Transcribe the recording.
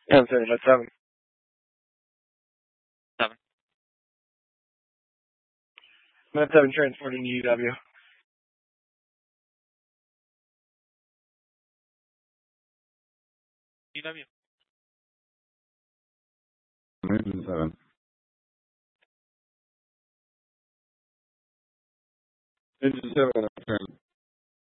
Yeah, I'm saying that's 7. 7. Med 7 transporting to UW. UW. Engine 7. Engine 7, turn.